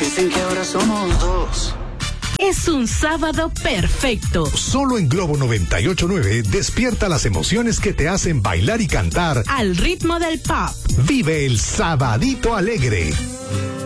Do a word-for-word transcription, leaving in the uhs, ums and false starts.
Dicen que ahora somos dos. Es un sábado perfecto. Solo en Globo noventa y ocho punto nueve despierta las emociones que te hacen bailar y cantar al ritmo del pop. Vive el sabadito alegre.